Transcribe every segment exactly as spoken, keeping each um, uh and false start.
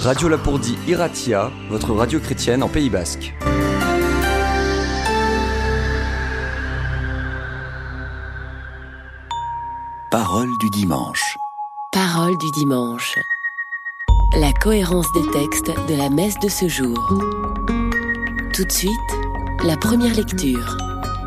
Radio Lapourdie Iratia, votre radio chrétienne en Pays Basque. Parole du dimanche. Parole du dimanche. La cohérence des textes de la messe de ce jour. Tout de suite, la première lecture.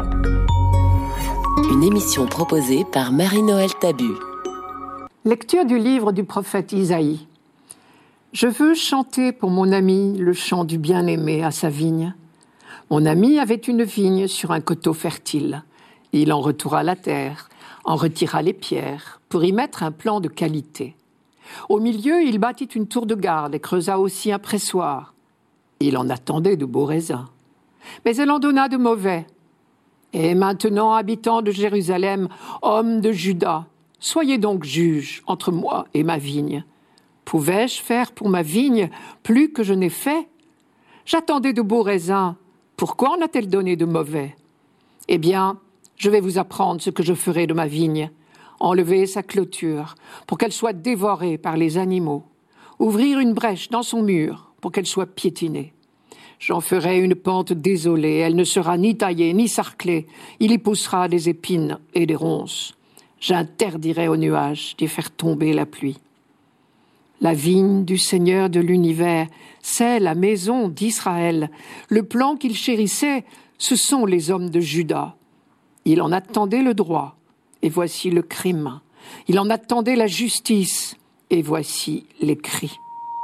Une émission proposée par Marie-Noël Tabu. Lecture du livre du prophète Isaïe. Je veux chanter pour mon ami le chant du bien-aimé à sa vigne. Mon ami avait une vigne sur un coteau fertile. Il en retourna la terre, en retira les pierres, pour y mettre un plan de qualité. Au milieu, il bâtit une tour de garde et creusa aussi un pressoir. Il en attendait de beaux raisins. Mais elle en donna de mauvais. Et maintenant, habitants de Jérusalem, hommes de Juda, soyez donc juges entre moi et ma vigne. Pouvais-je faire pour ma vigne plus que je n'ai fait ? J'attendais de beaux raisins. Pourquoi en a-t-elle donné de mauvais ? Eh bien, je vais vous apprendre ce que je ferai de ma vigne. Enlever sa clôture pour qu'elle soit dévorée par les animaux. Ouvrir une brèche dans son mur pour qu'elle soit piétinée. J'en ferai une pente désolée, elle ne sera ni taillée ni sarclée. Il y poussera des épines et des ronces. J'interdirai aux nuages d'y faire tomber la pluie. La vigne du Seigneur de l'univers, c'est la maison d'Israël. Le plan qu'il chérissait, ce sont les hommes de Juda. Il en attendait le droit, et voici le crime. Il en attendait la justice, et voici les cris.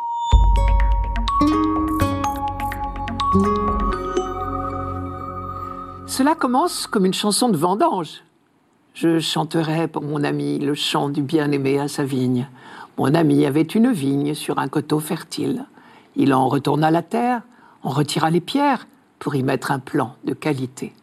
Cela commence comme une chanson de vendange. Je chanterai pour mon ami le chant du bien-aimé à sa vigne. Mon ami avait une vigne sur un coteau fertile. Il en retourna la terre, en retira les pierres pour y mettre un plan de qualité.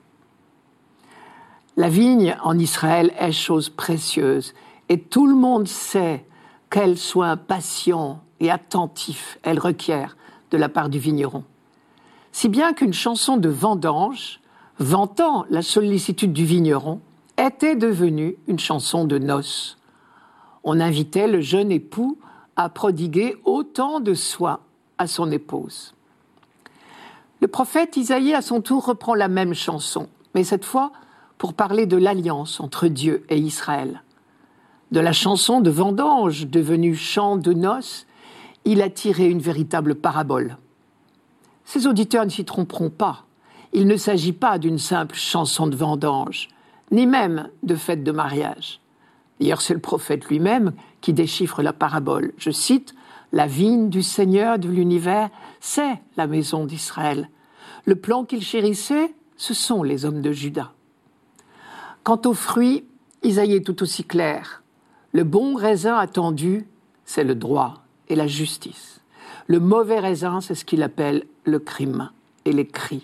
La vigne en Israël est chose précieuse et tout le monde sait quel soin patient et attentif elle requiert de la part du vigneron. Si bien qu'une chanson de vendange, vantant la sollicitude du vigneron, était devenue une chanson de noces. On invitait le jeune époux à prodiguer autant de soins à son épouse. Le prophète Isaïe, à son tour, reprend la même chanson, mais cette fois pour parler de l'alliance entre Dieu et Israël. De la chanson de vendange, devenue chant de noces, il a tiré une véritable parabole. Ses auditeurs ne s'y tromperont pas. Il ne s'agit pas d'une simple chanson de vendange, ni même de fête de mariage. D'ailleurs, c'est le prophète lui-même qui déchiffre la parabole. Je cite, « La vigne du Seigneur de l'univers, c'est la maison d'Israël. Le plan qu'il chérissait, ce sont les hommes de Juda. » Quant aux fruits, Isaïe est tout aussi clair. Le bon raisin attendu, c'est le droit et la justice. Le mauvais raisin, c'est ce qu'il appelle le crime et les cris.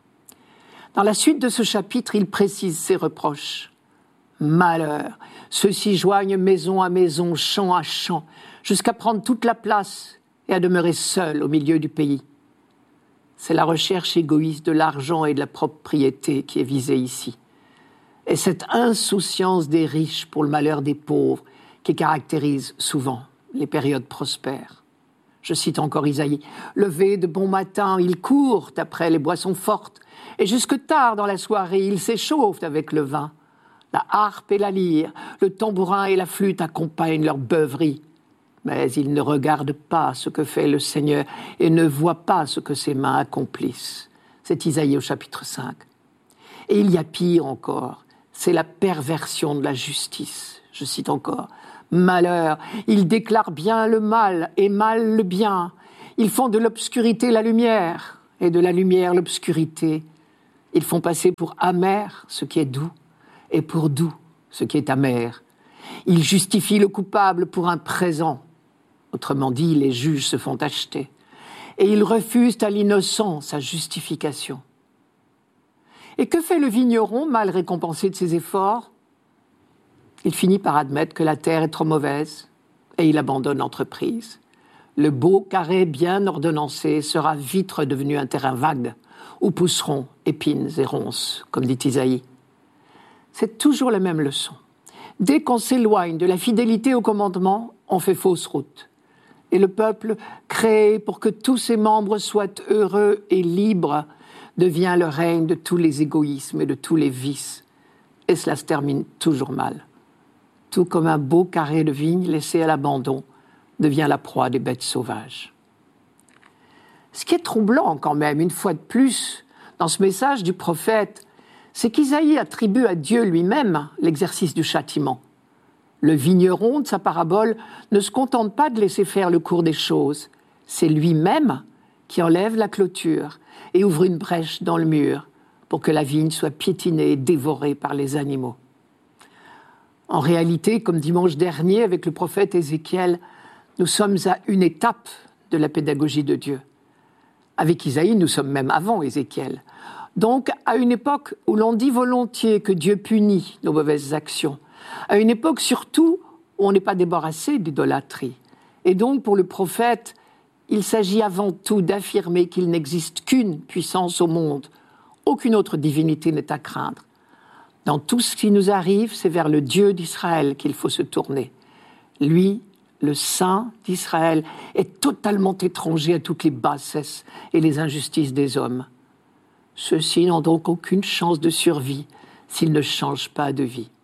Dans la suite de ce chapitre, il précise ses reproches. Malheur, ceux-ci joignent maison à maison, champ à champ, jusqu'à prendre toute la place et à demeurer seuls au milieu du pays. C'est la recherche égoïste de l'argent et de la propriété qui est visée ici. Et cette insouciance des riches pour le malheur des pauvres qui caractérise souvent les périodes prospères. Je cite encore Isaïe. « Levé de bon matin, ils courent après les boissons fortes, et jusque tard dans la soirée, ils s'échauffent avec le vin. La harpe et la lyre, le tambourin et la flûte accompagnent leur beuverie. Mais ils ne regardent pas ce que fait le Seigneur et ne voient pas ce que ses mains accomplissent. » C'est Isaïe au chapitre cinq. Et il y a pire encore, c'est la perversion de la justice. Je cite encore. « Malheur, ils déclarent bien le mal et mal le bien. Ils font de l'obscurité la lumière et de la lumière l'obscurité. Ils font passer pour amer ce qui est doux et pour doux ce qui est amer. Ils justifient le coupable pour un présent. Autrement dit, les juges se font acheter. Et ils refusent à l'innocent sa justification. Et que fait le vigneron, mal récompensé de ses efforts ? Il finit par admettre que la terre est trop mauvaise et il abandonne l'entreprise. Le beau carré bien ordonnancé sera vite redevenu un terrain vague où pousseront épines et ronces, comme dit Isaïe. C'est toujours la même leçon. Dès qu'on s'éloigne de la fidélité au commandement, on fait fausse route. Et le peuple, créé pour que tous ses membres soient heureux et libres, devient le règne de tous les égoïsmes et de tous les vices. Et cela se termine toujours mal. Tout comme un beau carré de vigne laissé à l'abandon devient la proie des bêtes sauvages. Ce qui est troublant quand même, une fois de plus, dans ce message du prophète, c'est qu'Isaïe attribue à Dieu lui-même l'exercice du châtiment. Le vigneron de sa parabole ne se contente pas de laisser faire le cours des choses. C'est lui-même qui enlève la clôture et ouvre une brèche dans le mur pour que la vigne soit piétinée et dévorée par les animaux. En réalité, comme dimanche dernier avec le prophète Ézéchiel, nous sommes à une étape de la pédagogie de Dieu. Avec Isaïe, nous sommes même avant Ézéchiel. Donc, à une époque où l'on dit volontiers que Dieu punit nos mauvaises actions, à une époque surtout où on n'est pas débarrassé d'idolâtrie. Et donc, pour le prophète, il s'agit avant tout d'affirmer qu'il n'existe qu'une puissance au monde. Aucune autre divinité n'est à craindre. Dans tout ce qui nous arrive, c'est vers le Dieu d'Israël qu'il faut se tourner. Lui, le Saint d'Israël, est totalement étranger à toutes les bassesses et les injustices des hommes. Ceux-ci n'ont donc aucune chance de survie s'ils ne changent pas de vie.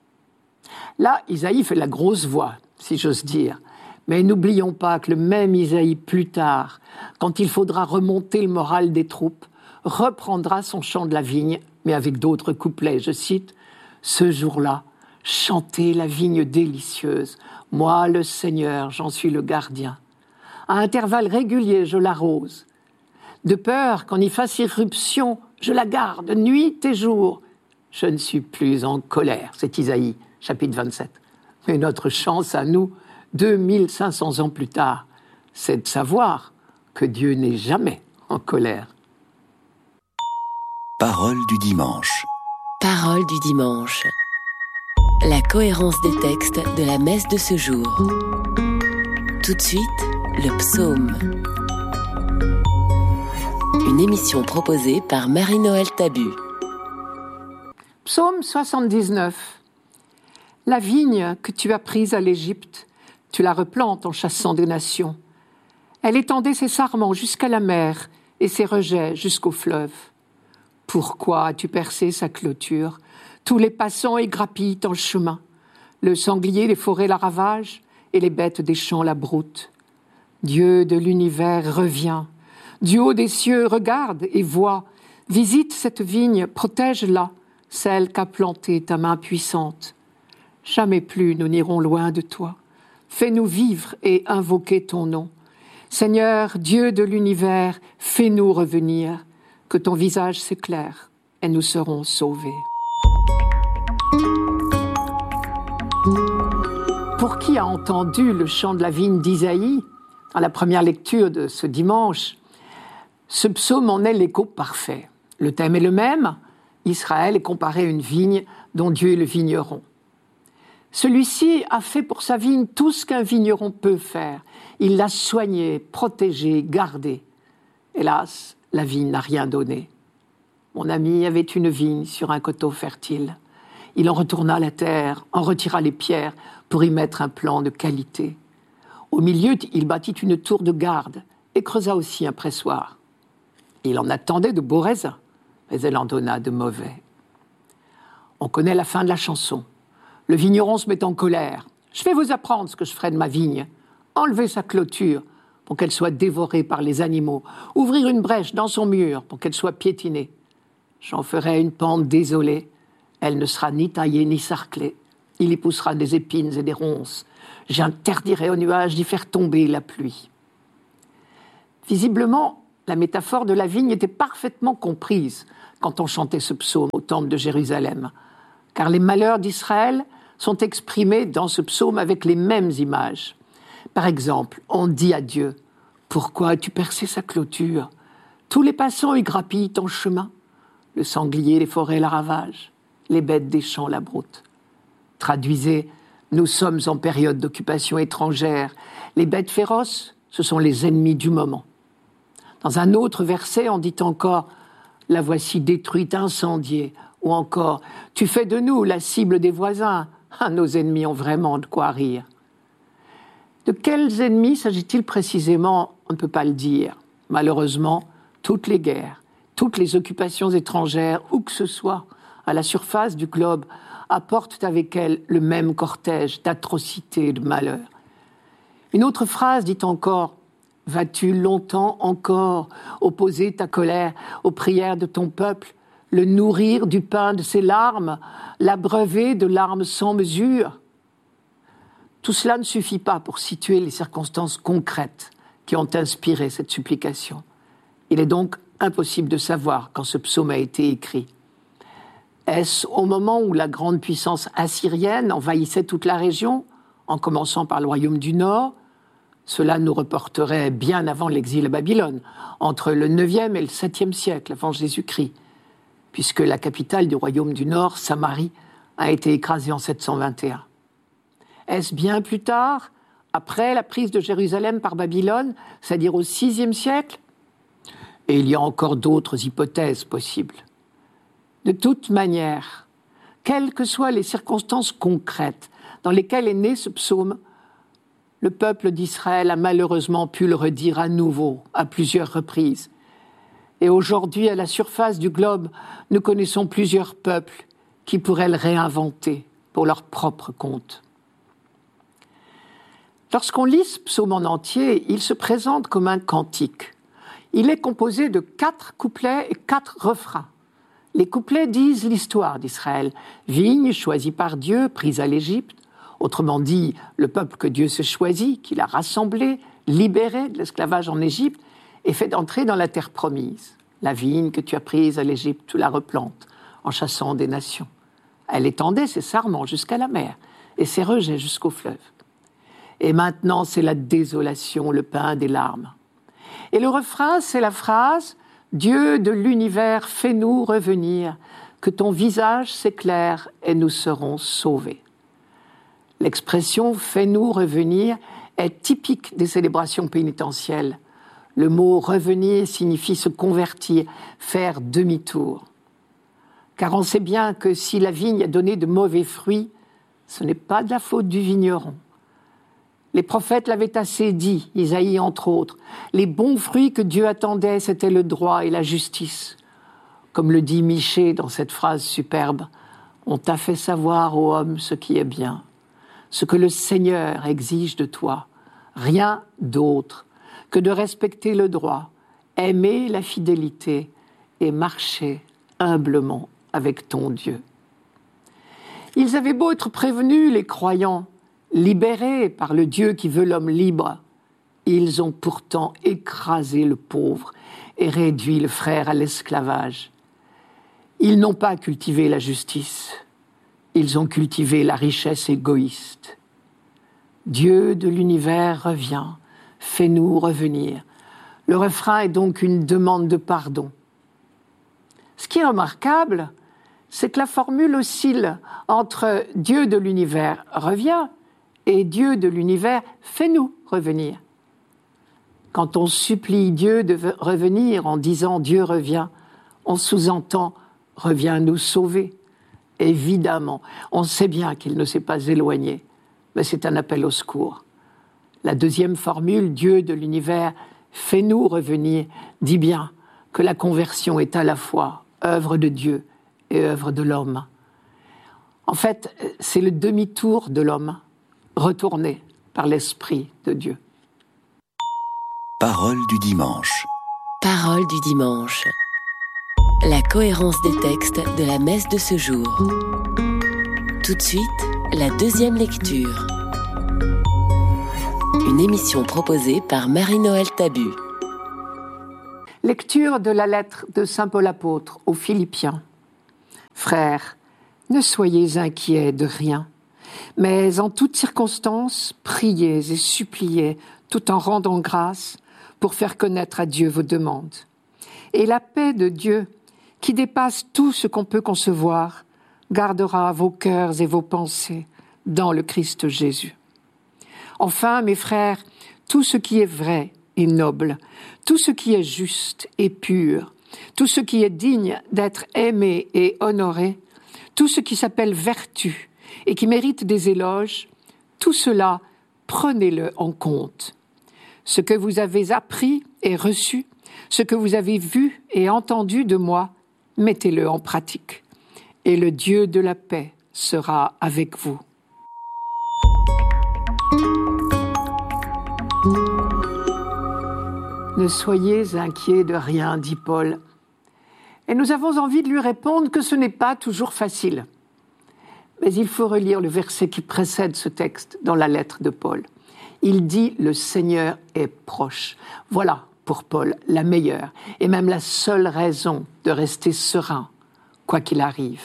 Là, Isaïe fait la grosse voix, si j'ose dire. Mais n'oublions pas que le même Isaïe, plus tard, quand il faudra remonter le moral des troupes, reprendra son chant de la vigne, mais avec d'autres couplets. Je cite, « Ce jour-là, chantez la vigne délicieuse. Moi, le Seigneur, j'en suis le gardien. À intervalles réguliers, je l'arrose. De peur qu'en y fasse irruption, je la garde nuit et jour. Je ne suis plus en colère. » C'est Isaïe, chapitre vingt-sept. Mais notre chance à nous, deux mille cinq cents ans plus tard, c'est de savoir que Dieu n'est jamais en colère. Parole du dimanche. Parole du dimanche. La cohérence des textes de la messe de ce jour. Tout de suite, le psaume. Une émission proposée par Marie-Noël Tabu. Psaume soixante-dix-neuf. La vigne que tu as prise à l'Égypte, tu la replantes en chassant des nations. Elle étendait ses sarments jusqu'à la mer et ses rejets jusqu'au fleuve. Pourquoi as-tu percé sa clôture? Tous les passants égrappillent en chemin. Le sanglier des forêts la ravage et les bêtes des champs la broutent. Dieu de l'univers revient. Du haut des cieux, regarde et vois. Visite cette vigne, protège-la, celle qu'a plantée ta main puissante. Jamais plus nous n'irons loin de toi. Fais-nous vivre et invoquer ton nom. Seigneur, Dieu de l'univers, fais-nous revenir. Que ton visage s'éclaire et nous serons sauvés. Pour qui a entendu le chant de la vigne d'Isaïe, dans la première lecture de ce dimanche, ce psaume en est l'écho parfait. Le thème est le même, Israël est comparé à une vigne dont Dieu est le vigneron. Celui-ci a fait pour sa vigne tout ce qu'un vigneron peut faire. Il l'a soignée, protégée, gardée. Hélas, la vigne n'a rien donné. Mon ami avait une vigne sur un coteau fertile. Il en retourna la terre, en retira les pierres pour y mettre un plan de qualité. Au milieu, il bâtit une tour de garde et creusa aussi un pressoir. Il en attendait de beaux raisins, mais elle en donna de mauvais. On connaît la fin de la chanson. Le vigneron se met en colère. « Je vais vous apprendre ce que je ferai de ma vigne. Enlever sa clôture pour qu'elle soit dévorée par les animaux. Ouvrir une brèche dans son mur pour qu'elle soit piétinée. J'en ferai une pente désolée. Elle ne sera ni taillée ni sarclée. Il y poussera des épines et des ronces. J'interdirai aux nuages d'y faire tomber la pluie. » Visiblement, la métaphore de la vigne était parfaitement comprise quand on chantait ce psaume au temple de Jérusalem, car les malheurs d'Israël sont exprimés dans ce psaume avec les mêmes images. Par exemple, on dit à Dieu « Pourquoi as-tu percé sa clôture? Tous les passants y grappillent en chemin. Le sanglier des forêts la ravage, les bêtes des champs la broutent. » Traduisez, nous sommes en période d'occupation étrangère. Les bêtes féroces, ce sont les ennemis du moment. Dans un autre verset, on dit encore « La voici détruite, incendiée » ou encore « Tu fais de nous la cible des voisins. » Ah, nos ennemis ont vraiment de quoi rire. De quels ennemis s'agit-il précisément? On ne peut pas le dire. Malheureusement, toutes les guerres, toutes les occupations étrangères, où que ce soit, à la surface du globe, apportent avec elles le même cortège d'atrocités et de malheurs. Une autre phrase dit encore « Vas-tu longtemps encore opposer ta colère aux prières de ton peuple, le nourrir du pain de ses larmes, l'abreuver de larmes sans mesure ?» Tout cela ne suffit pas pour situer les circonstances concrètes qui ont inspiré cette supplication. Il est donc impossible de savoir quand ce psaume a été écrit. Est-ce au moment où la grande puissance assyrienne envahissait toute la région, en commençant par le royaume du Nord? Cela nous reporterait bien avant l'exil à Babylone, entre le neuvième et le septième siècle avant Jésus-Christ, puisque la capitale du royaume du Nord, Samarie, a été écrasée en sept cent vingt et un. Est-ce bien plus tard, après la prise de Jérusalem par Babylone, c'est-à-dire au sixième siècle? Et il y a encore d'autres hypothèses possibles. De toute manière, quelles que soient les circonstances concrètes dans lesquelles est né ce psaume, le peuple d'Israël a malheureusement pu le redire à nouveau, à plusieurs reprises. Et aujourd'hui, à la surface du globe, nous connaissons plusieurs peuples qui pourraient le réinventer pour leur propre compte. Lorsqu'on lit ce psaume en entier, il se présente comme un cantique. Il est composé de quatre couplets et quatre refrains. Les couplets disent l'histoire d'Israël, vigne choisie par Dieu, prise à l'Égypte, autrement dit, le peuple que Dieu s'est choisi, qu'il a rassemblé, libéré de l'esclavage en Égypte et fait entrer dans la terre promise. La vigne que tu as prise à l'Égypte, tu la replantes en chassant des nations. Elle étendait ses sarments jusqu'à la mer et ses rejets jusqu'au fleuve. Et maintenant, c'est la désolation, le pain des larmes. Et le refrain, c'est la phrase « Dieu de l'univers, fais-nous revenir, que ton visage s'éclaire et nous serons sauvés. » L'expression « fais-nous revenir » est typique des célébrations pénitentielles. Le mot « revenir » signifie se convertir, faire demi-tour. Car on sait bien que si la vigne a donné de mauvais fruits, ce n'est pas de la faute du vigneron. Les prophètes l'avaient assez dit, Isaïe entre autres. Les bons fruits que Dieu attendait, c'était le droit et la justice. Comme le dit Michée dans cette phrase superbe, « On t'a fait savoir, ô homme, ce qui est bien, ce que le Seigneur exige de toi, rien d'autre que de respecter le droit, aimer la fidélité et marcher humblement avec ton Dieu. » Ils avaient beau être prévenus, les croyants, libérés par le Dieu qui veut l'homme libre, ils ont pourtant écrasé le pauvre et réduit le frère à l'esclavage. Ils n'ont pas cultivé la justice, ils ont cultivé la richesse égoïste. Dieu de l'univers revient, fais-nous revenir. Le refrain est donc une demande de pardon. Ce qui est remarquable, c'est que la formule oscille entre Dieu de l'univers revient et Dieu de l'univers, fais-nous revenir. Quand on supplie Dieu de revenir en disant Dieu revient, on sous-entend reviens nous sauver. Évidemment, on sait bien qu'il ne s'est pas éloigné, mais c'est un appel au secours. La deuxième formule, Dieu de l'univers, fais-nous revenir, dit bien que la conversion est à la fois œuvre de Dieu et œuvre de l'homme. En fait, c'est le demi-tour de l'homme, retourné par l'Esprit de Dieu. Parole du dimanche. Parole du dimanche. La cohérence des textes de la messe de ce jour. Tout de suite, la deuxième lecture. Une émission proposée par Marie-Noël Tabu. Lecture de la lettre de saint Paul apôtre aux Philippiens. Frères, ne soyez inquiets de rien, mais en toutes circonstances, priez et suppliez, tout en rendant grâce, pour faire connaître à Dieu vos demandes. Et la paix de Dieu, qui dépasse tout ce qu'on peut concevoir, gardera vos cœurs et vos pensées dans le Christ Jésus. Enfin, mes frères, tout ce qui est vrai et noble, tout ce qui est juste et pur, tout ce qui est digne d'être aimé et honoré, tout ce qui s'appelle vertu et qui mérite des éloges, tout cela, prenez-le en compte. Ce que vous avez appris et reçu, ce que vous avez vu et entendu de moi, mettez-le en pratique. Et le Dieu de la paix sera avec vous. Ne soyez inquiets de rien, dit Paul. Et nous avons envie de lui répondre que ce n'est pas toujours facile. Mais il faut relire le verset qui précède ce texte dans la lettre de Paul. Il dit « Le Seigneur est proche ». Voilà, pour Paul, la meilleure et même la seule raison de rester serein, quoi qu'il arrive.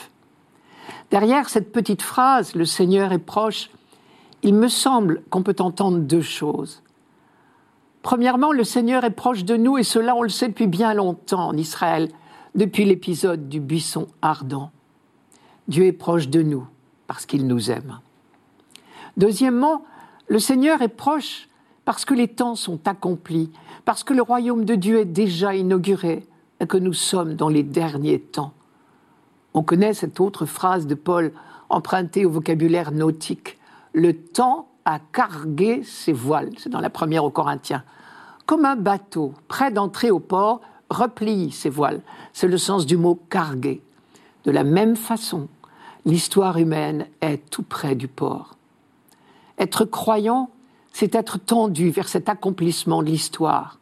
Derrière cette petite phrase « Le Seigneur est proche », il me semble qu'on peut entendre deux choses. Premièrement, le Seigneur est proche de nous, et cela on le sait depuis bien longtemps en Israël, depuis l'épisode du buisson ardent. Dieu est proche de nous parce qu'il nous aime. Deuxièmement, le Seigneur est proche parce que les temps sont accomplis, parce que le royaume de Dieu est déjà inauguré et que nous sommes dans les derniers temps. On connaît cette autre phrase de Paul empruntée au vocabulaire nautique. Le temps a cargué ses voiles, c'est dans la première aux Corinthiens. Comme un bateau prêt d'entrer au port replie ses voiles. C'est le sens du mot carguer. De la même façon, l'histoire humaine est tout près du port. Être croyant, c'est être tendu vers cet accomplissement de l'histoire.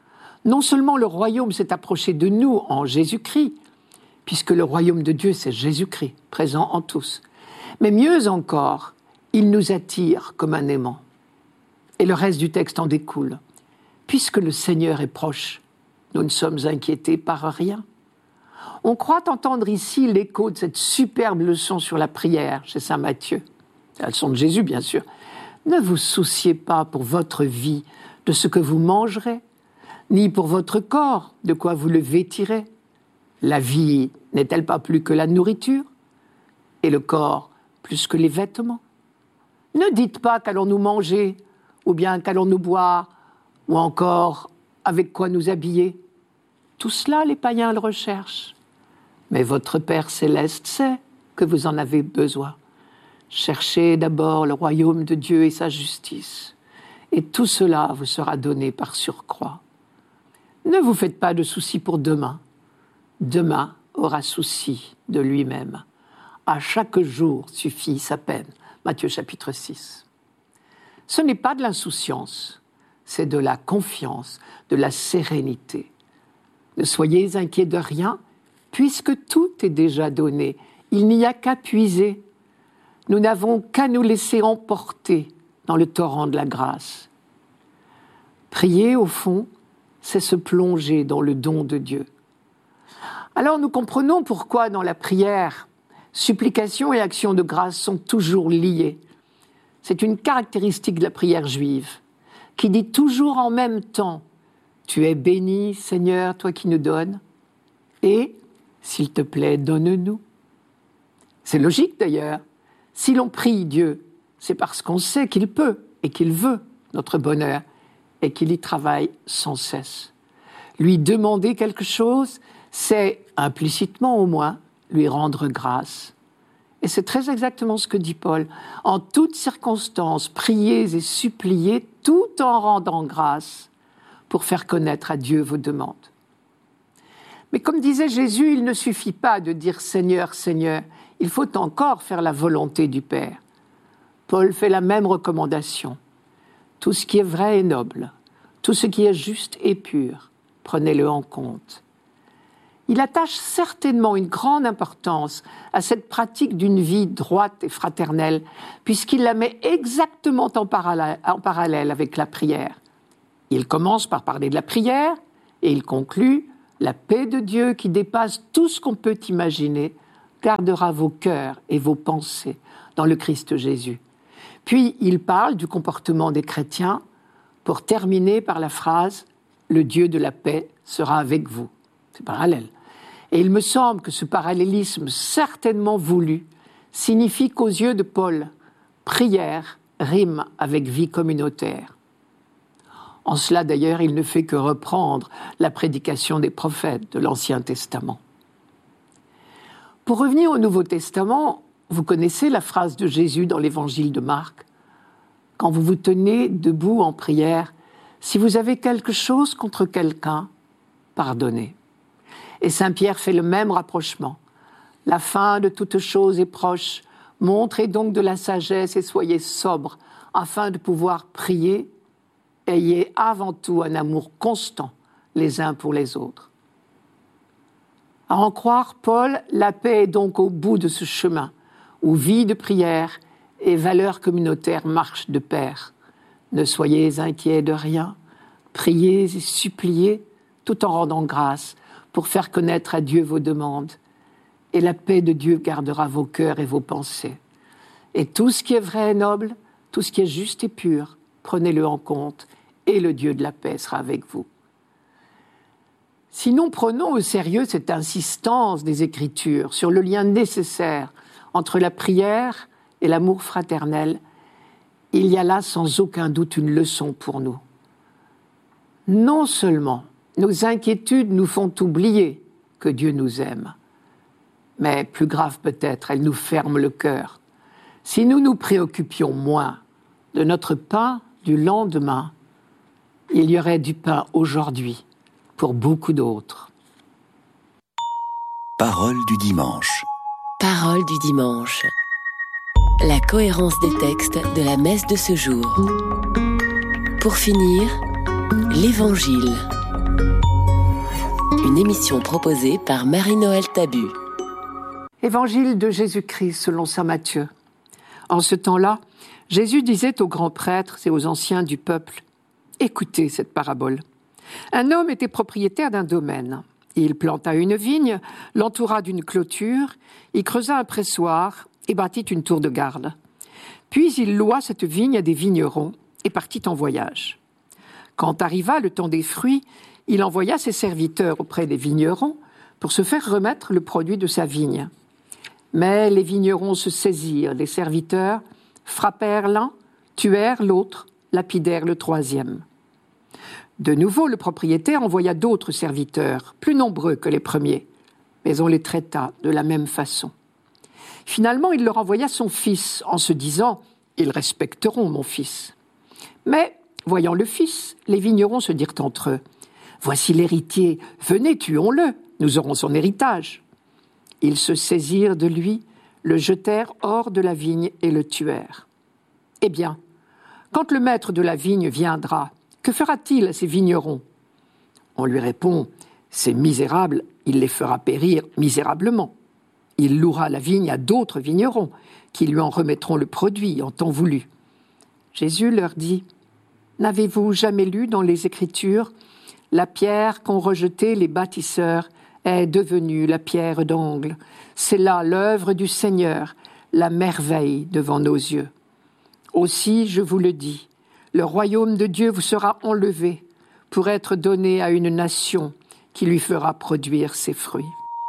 Non seulement le royaume s'est approché de nous en Jésus-Christ, puisque le royaume de Dieu, c'est Jésus-Christ, présent en tous, mais mieux encore, il nous attire comme un aimant. Et le reste du texte en découle. Puisque le Seigneur est proche, nous ne sommes inquiétés par rien. On croit entendre ici l'écho de cette superbe leçon sur la prière chez saint Matthieu. C'est la leçon de Jésus, bien sûr. Ne vous souciez pas pour votre vie de ce que vous mangerez, ni pour votre corps de quoi vous le vêtirez. La vie n'est-elle pas plus que la nourriture, et le corps plus que les vêtements? Ne dites pas qu'allons-nous manger, ou bien qu'allons-nous boire, ou encore avec quoi nous habiller. Tout cela, les païens le recherchent. Mais votre Père céleste sait que vous en avez besoin. Cherchez d'abord le royaume de Dieu et sa justice, et tout cela vous sera donné par surcroît. Ne vous faites pas de soucis pour demain. Demain aura souci de lui-même. À chaque jour suffit sa peine. Matthieu chapitre six. Ce n'est pas de l'insouciance, c'est de la confiance, de la sérénité. Ne soyez inquiets de rien, puisque tout est déjà donné. Il n'y a qu'à puiser. Nous n'avons qu'à nous laisser emporter dans le torrent de la grâce. Prier, au fond, c'est se plonger dans le don de Dieu. Alors nous comprenons pourquoi dans la prière, supplication et action de grâce sont toujours liées. C'est une caractéristique de la prière juive, qui dit toujours en même temps « Tu es béni, Seigneur, toi qui nous donnes, et, s'il te plaît, donne-nous. » C'est logique d'ailleurs. Si l'on prie Dieu, c'est parce qu'on sait qu'il peut et qu'il veut notre bonheur et qu'il y travaille sans cesse. Lui demander quelque chose, c'est, implicitement au moins, lui rendre grâce. Et c'est très exactement ce que dit Paul. En toutes circonstances, priez et suppliez tout en rendant grâce pour faire connaître à Dieu vos demandes. Mais comme disait Jésus, il ne suffit pas de dire « Seigneur, Seigneur », il faut encore faire la volonté du Père. Paul fait la même recommandation. Tout ce qui est vrai et noble, tout ce qui est juste et pur, prenez-le en compte. Il attache certainement une grande importance à cette pratique d'une vie droite et fraternelle, puisqu'il la met exactement en parallèle, en parallèle avec la prière. Il commence par parler de la prière et il conclut « La paix de Dieu qui dépasse tout ce qu'on peut imaginer gardera vos cœurs et vos pensées dans le Christ Jésus. » Puis il parle du comportement des chrétiens pour terminer par la phrase « Le Dieu de la paix sera avec vous ». C'est parallèle. Et il me semble que ce parallélisme certainement voulu signifie qu'aux yeux de Paul, prière rime avec vie communautaire. En cela d'ailleurs, il ne fait que reprendre la prédication des prophètes de l'Ancien Testament. Pour revenir au Nouveau Testament, vous connaissez la phrase de Jésus dans l'Évangile de Marc. quand vous vous tenez debout en prière, si vous avez quelque chose contre quelqu'un, pardonnez. Et Saint Pierre fait le même rapprochement. La fin de toute chose est proche. Montrez donc de la sagesse et soyez sobres, afin de pouvoir prier. Ayez avant tout un amour constant les uns pour les autres. À en croire Paul, la paix est donc au bout de ce chemin, où vie de prière et valeurs communautaires marchent de pair. Ne soyez inquiets de rien, priez et suppliez, tout en rendant grâce, pour faire connaître à Dieu vos demandes. Et la paix de Dieu gardera vos cœurs et vos pensées. Et tout ce qui est vrai et noble, tout ce qui est juste et pur, prenez-le en compte, et le Dieu de la paix sera avec vous. Sinon, prenons au sérieux cette insistance des Écritures sur le lien nécessaire entre la prière et l'amour fraternel. Il y a là sans aucun doute une leçon pour nous. Non seulement nos inquiétudes nous font oublier que Dieu nous aime, mais plus grave peut-être, elles nous ferment le cœur. Si nous nous préoccupions moins de notre pain du lendemain, il y aurait du pain aujourd'hui pour beaucoup d'autres. Parole du dimanche. Parole du dimanche. La cohérence des textes de la messe de ce jour. Pour finir, l'Évangile. Une émission proposée par Marie-Noël Tabu. Évangile de Jésus-Christ selon saint Matthieu. En ce temps-là, Jésus disait aux grands prêtres et aux anciens du peuple, « Écoutez cette parabole. Un homme était propriétaire d'un domaine. Il planta une vigne, l'entoura d'une clôture, y creusa un pressoir et bâtit une tour de garde. Puis il loua cette vigne à des vignerons et partit en voyage. Quand arriva le temps des fruits, il envoya ses serviteurs auprès des vignerons pour se faire remettre le produit de sa vigne. Mais les vignerons se saisirent, les serviteurs frappèrent l'un, tuèrent l'autre, lapidèrent le troisième. De nouveau, le propriétaire envoya d'autres serviteurs, plus nombreux que les premiers, mais on les traita de la même façon. Finalement, il leur envoya son fils, en se disant « Ils respecteront mon fils ». Mais, voyant le fils, les vignerons se dirent entre eux « Voici l'héritier, venez, tuons-le, nous aurons son héritage ». Ils se saisirent de lui, le jetèrent hors de la vigne et le tuèrent. Eh bien, quand le maître de la vigne viendra, que fera-t-il à ces vignerons ? On lui répond, ces misérables, il les fera périr misérablement. Il louera la vigne à d'autres vignerons, qui lui en remettront le produit en temps voulu. Jésus leur dit, n'avez-vous jamais lu dans les Écritures, la pierre qu'ont rejetée les bâtisseurs est devenue la pierre d'angle. C'est là l'œuvre du Seigneur, la merveille devant nos yeux. Aussi, je vous le dis, le royaume de Dieu vous sera enlevé pour être donné à une nation qui lui fera produire ses fruits.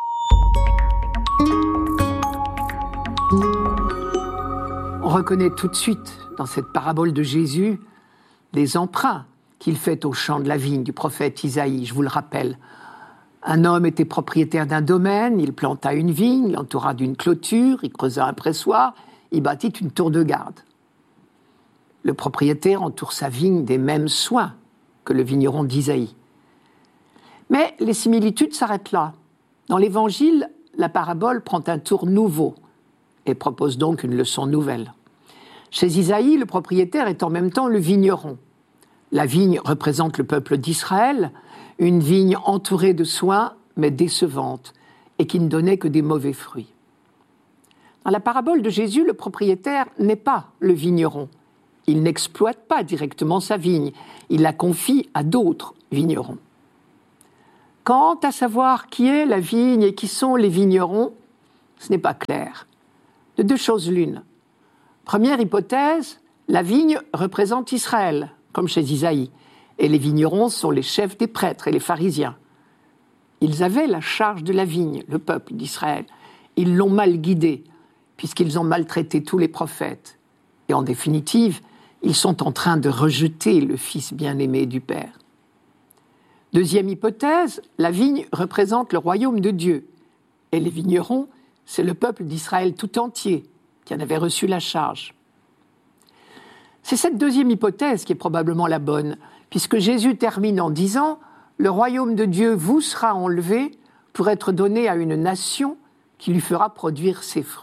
On reconnaît tout de suite dans cette parabole de Jésus les emprunts qu'il fait au champ de la vigne du prophète Isaïe, je vous le rappelle. Un homme était propriétaire d'un domaine, il planta une vigne, l'entoura d'une clôture, il creusa un pressoir, il bâtit une tour de garde. Le propriétaire entoure sa vigne des mêmes soins que le vigneron d'Isaïe. Mais les similitudes s'arrêtent là. Dans l'Évangile, la parabole prend un tour nouveau et propose donc une leçon nouvelle. Chez Isaïe, le propriétaire est en même temps le vigneron. La vigne représente le peuple d'Israël, une vigne entourée de soins, mais décevante, et qui ne donnait que des mauvais fruits. Dans la parabole de Jésus, le propriétaire n'est pas le vigneron. Il n'exploite pas directement sa vigne, il la confie à d'autres vignerons. Quant à savoir qui est la vigne et qui sont les vignerons, ce n'est pas clair. De deux choses l'une. Première hypothèse, la vigne représente Israël, comme chez Isaïe, et les vignerons sont les chefs des prêtres et les pharisiens. Ils avaient la charge de la vigne, le peuple d'Israël. Ils l'ont mal guidé, puisqu'ils ont maltraité tous les prophètes. Et en définitive, ils sont en train de rejeter le Fils bien-aimé du Père. Deuxième hypothèse, la vigne représente le royaume de Dieu. Et les vignerons, c'est le peuple d'Israël tout entier qui en avait reçu la charge. C'est cette deuxième hypothèse qui est probablement la bonne, puisque Jésus termine en disant « Le royaume de Dieu vous sera enlevé pour être donné à une nation qui lui fera produire ses fruits. »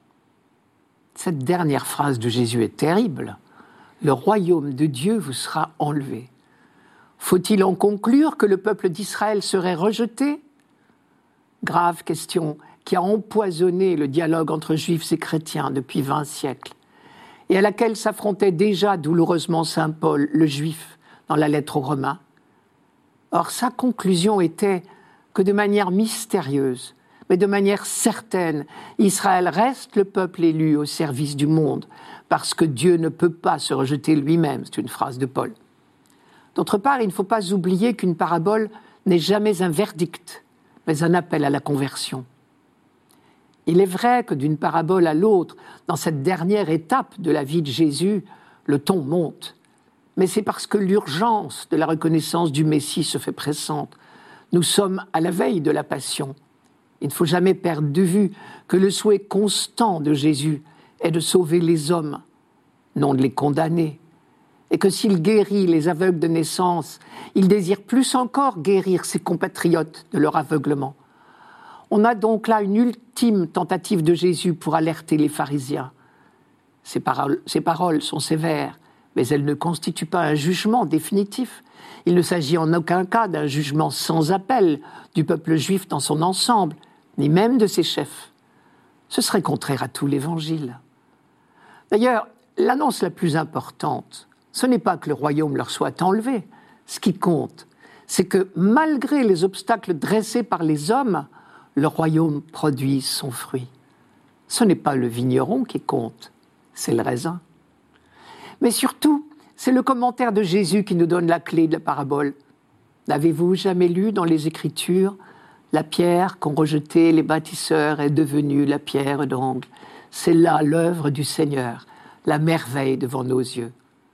Cette dernière phrase de Jésus est terrible. « Le royaume de Dieu vous sera enlevé ». Faut-il en conclure que le peuple d'Israël serait rejeté ? Grave question qui a empoisonné le dialogue entre juifs et chrétiens depuis vingt siècles, et à laquelle s'affrontait déjà douloureusement saint Paul, le juif, dans la lettre aux Romains. Or, sa conclusion était que de manière mystérieuse, mais de manière certaine, Israël reste le peuple élu au service du monde, parce que Dieu ne peut pas se rejeter lui-même. C'est une phrase de Paul. D'autre part, il ne faut pas oublier qu'une parabole n'est jamais un verdict, mais un appel à la conversion. Il est vrai que d'une parabole à l'autre, dans cette dernière étape de la vie de Jésus, le ton monte. Mais c'est parce que l'urgence de la reconnaissance du Messie se fait pressante. Nous sommes à la veille de la Passion. Il ne faut jamais perdre de vue que le souhait constant de Jésus est de sauver les hommes, non de les condamner. Et que s'il guérit les aveugles de naissance, il désire plus encore guérir ses compatriotes de leur aveuglement. On a donc là une ultime tentative de Jésus pour alerter les pharisiens. Ces paroles, ces paroles sont sévères, mais elles ne constituent pas un jugement définitif. Il ne s'agit en aucun cas d'un jugement sans appel du peuple juif dans son ensemble, ni même de ses chefs. Ce serait contraire à tout l'Évangile. D'ailleurs, l'annonce la plus importante, ce n'est pas que le royaume leur soit enlevé. Ce qui compte, c'est que malgré les obstacles dressés par les hommes, le royaume produit son fruit. Ce n'est pas le vigneron qui compte, c'est le raisin. Mais surtout, c'est le commentaire de Jésus qui nous donne la clé de la parabole. N'avez-vous jamais lu dans les Écritures « La pierre qu'ont rejetée les bâtisseurs est devenue la pierre d'angle. C'est là l'œuvre du Seigneur, la merveille devant nos yeux. »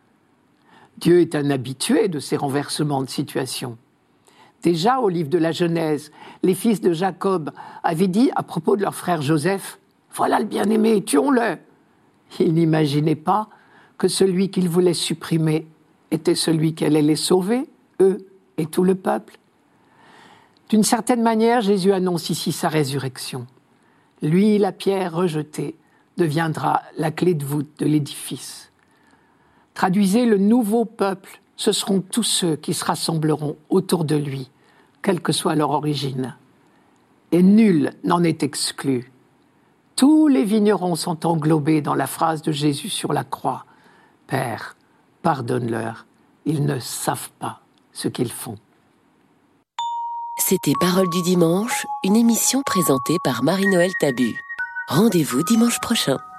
Dieu est un habitué de ces renversements de situation. Déjà, au livre de la Genèse, les fils de Jacob avaient dit à propos de leur frère Joseph « Voilà le bien-aimé, tuons-le !» Ils n'imaginaient pas que celui qu'ils voulaient supprimer était celui qui allait les sauver, eux et tout le peuple. D'une certaine manière, Jésus annonce ici sa résurrection. Lui, la pierre rejetée, deviendra la clé de voûte de l'édifice. Traduisez le nouveau peuple, ce seront tous ceux qui se rassembleront autour de lui, quelle que soit leur origine. Et nul n'en est exclu. Tous les vignerons sont englobés dans la phrase de Jésus sur la croix. « Père, pardonne-leur, ils ne savent pas ce qu'ils font. » C'était Parole du dimanche, une émission présentée par Marie-Noël Tabu. Rendez-vous dimanche prochain.